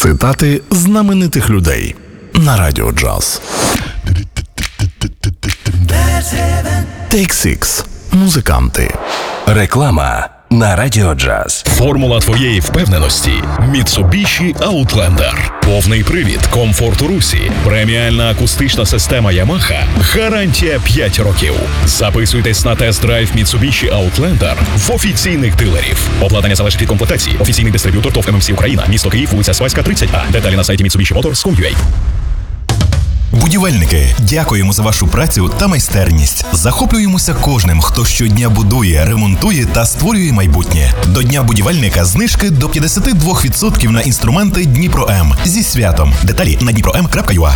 Цитати знаменитих людей на Радіо Джаз. Take Six. Музиканти. Реклама на Радіо Джаз. Формула твоєї впевненості – Mitsubishi Outlander. Повний привід, комфорт у русі, преміальна акустична система Yamaha, гарантія 5 років. Записуйтесь на тест-драйв Mitsubishi Outlander в офіційних дилерів. Обладнання залежить від комплектації. Офіційний дистриб'ютор ТОВ ММС Україна. Місто Київ, вулиця Свайська, 30А. Деталі на сайті mitsubishimotors.com.ua. Будівельники, дякуємо за вашу працю та майстерність. Захоплюємося кожним, хто щодня будує, ремонтує та створює майбутнє. До Дня будівельника знижки до 52% на інструменти Дніпро М. Зі святом. Деталі на dniprom.ua.